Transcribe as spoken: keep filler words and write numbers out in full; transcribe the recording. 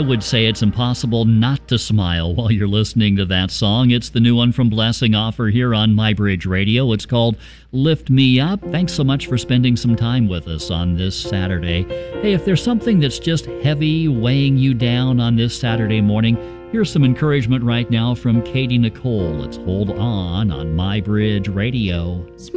would say it's impossible not to smile while you're listening to that song. It's the new one from Blessing Offer here on MyBridge Radio. It's called Lift Me Up. Thanks so much for spending some time with us on this Saturday. Hey, if there's something that's just heavy, weighing you down on this Saturday morning, here's some encouragement right now from Katie Nicole. Let's hold on on MyBridge Radio.